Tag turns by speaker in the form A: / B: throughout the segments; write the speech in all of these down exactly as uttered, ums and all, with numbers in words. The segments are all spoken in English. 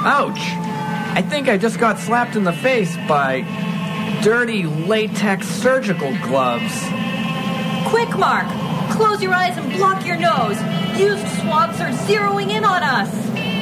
A: Ouch! I think I just got slapped in the face by dirty latex surgical gloves.
B: Quick, Mark! Close your eyes and block your nose. Used swabs are zeroing in on us.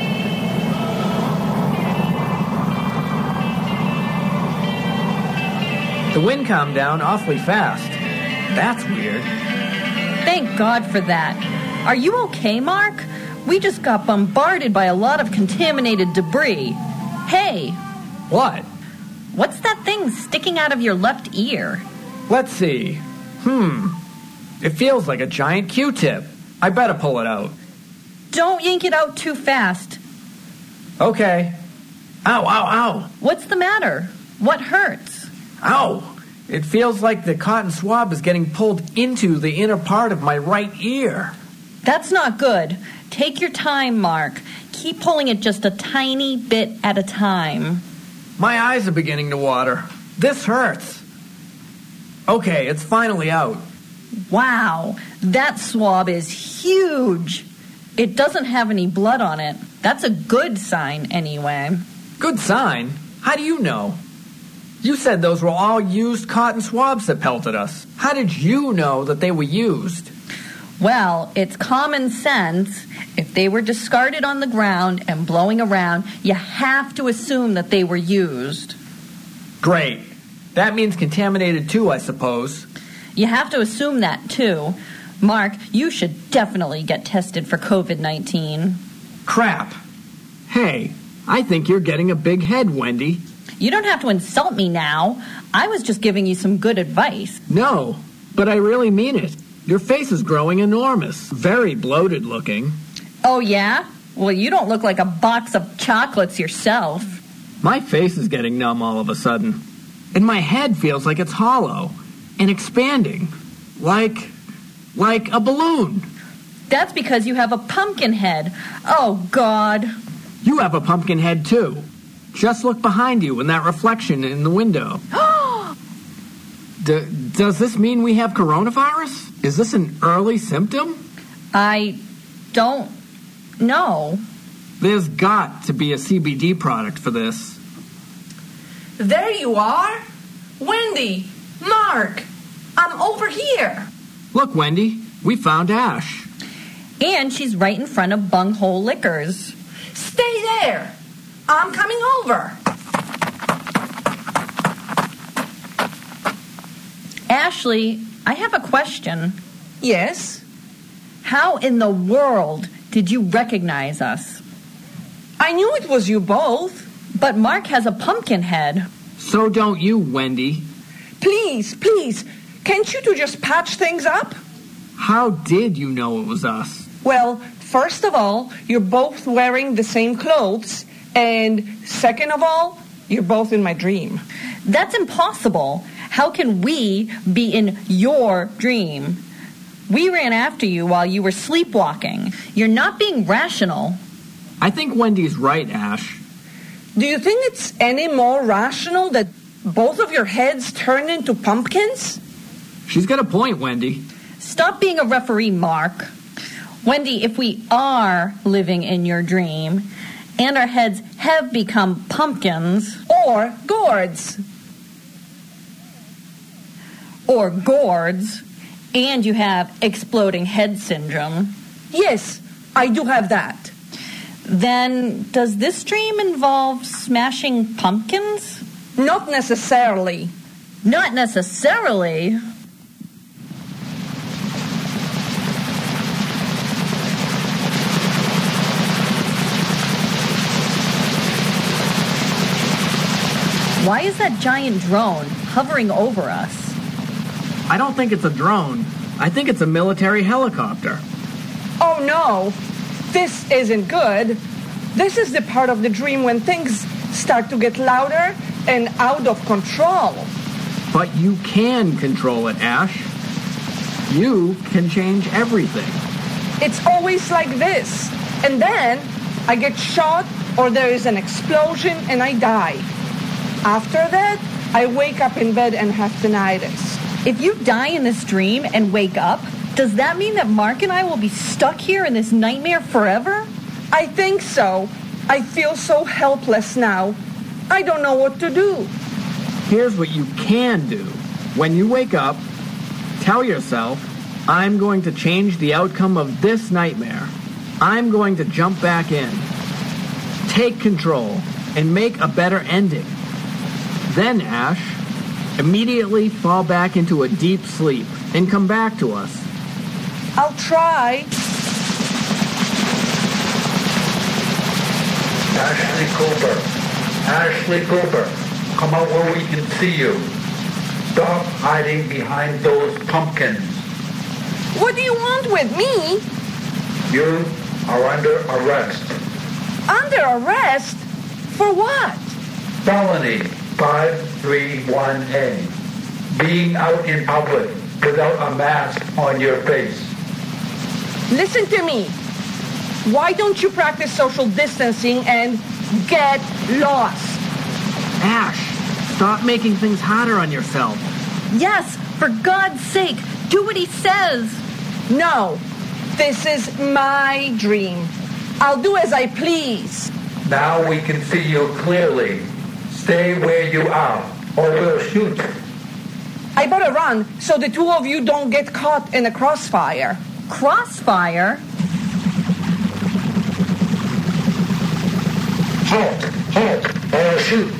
A: The wind calmed down awfully fast. That's weird.
B: Thank God for that. Are you okay, Mark? We just got bombarded by a lot of contaminated debris. Hey!
A: What?
B: What's that thing sticking out of your left ear?
A: Let's see. Hmm. It feels like a giant Q-tip. I better pull it out.
B: Don't yank it out too fast.
A: Okay. Ow, ow, ow.
B: What's the matter? What hurts?
A: Ow! It feels like the cotton swab is getting pulled into the inner part of my right ear.
B: That's not good. Take your time, Mark. Keep pulling it just a tiny bit at a time.
A: My eyes are beginning to water. This hurts. Okay, it's finally out.
B: Wow, that swab is huge. It doesn't have any blood on it. That's a good sign, anyway.
A: Good sign? How do you know? You said those were all used cotton swabs that pelted us. How did you know that they were used?
B: Well, it's common sense. If they were discarded on the ground and blowing around, you have to assume that they were used.
A: Great. That means contaminated too, I suppose.
B: You have to assume that, too. Mark, you should definitely get tested for covid nineteen.
A: Crap. Hey, I think you're getting a big head, Wendy.
B: You don't have to insult me now. I was just giving you some good advice.
A: No, but I really mean it. Your face is growing enormous. Very bloated looking.
B: Oh, yeah? Well, you don't look like a box of chocolates yourself.
A: My face is getting numb all of a sudden. And my head feels like it's hollow and expanding. Like, like a balloon.
B: That's because you have a pumpkin head. Oh, God.
A: You have a pumpkin head, too. Just look behind you in that reflection in the window. D- does this mean we have coronavirus? Is this an early symptom?
B: I don't know.
A: There's got to be a C B D product for this.
C: There you are. Wendy, Mark, I'm over here.
A: Look, Wendy, we found Ash.
B: And she's right in front of Bunghole Liquors.
C: Stay there. I'm coming over.
B: Ashley, I have a question.
C: Yes?
B: How in the world did you recognize us?
C: I knew it was you both.
B: But Mark has a pumpkin head.
A: So don't you, Wendy.
C: Please, please, can't you two just patch things up?
A: How did you know it was us?
C: Well, first of all, you're both wearing the same clothes. And second of all, you're both in my dream.
B: That's impossible. How can we be in your dream? We ran after you while you were sleepwalking. You're not being rational.
A: I think Wendy's right, Ash.
C: Do you think it's any more rational that both of your heads turned into pumpkins?
A: She's got a point, Wendy.
B: Stop being a referee, Mark. Wendy, if we are living in your dream, and our heads have become pumpkins,
C: or gourds,
B: or gourds, and you have exploding head syndrome.
C: Yes, I do have that.
B: Then does this dream involve smashing pumpkins?
C: Not necessarily.
B: Not necessarily? Why is that giant drone hovering over us?
A: I don't think it's a drone. I think it's a military helicopter.
C: Oh, no. This isn't good. This is the part of the dream when things start to get louder and out of control.
A: But you can control it, Ash. You can change everything.
C: It's always like this. And then I get shot or there is an explosion and I die. After that, I wake up in bed and have tinnitus.
B: If you die in this dream and wake up, does that mean that Mark and I will be stuck here in this nightmare forever?
C: I think so. I feel so helpless now. I don't know what to do.
A: Here's what you can do. When you wake up, tell yourself, I'm going to change the outcome of this nightmare. I'm going to jump back in, take control, and make a better ending. Then, Ash, immediately fall back into a deep sleep and come back to us.
C: I'll try.
D: Ashley Cooper. Ashley Cooper. Come out where we can see you. Stop hiding behind those pumpkins.
C: What do you want with me?
D: You are under arrest.
C: Under arrest? For what?
D: Felony five three one A. Being out in public without a mask on your face.
C: Listen to me. Why don't you practice social distancing and get lost?
A: Ash, stop making things harder on yourself.
B: Yes, for God's sake, do what he says.
C: No, this is my dream. I'll do as I please.
D: Now we can see you clearly. Stay where you are, or we'll shoot.
C: I better run so the two of you don't get caught in a crossfire.
B: Crossfire?
D: Halt! Halt! Or shoot!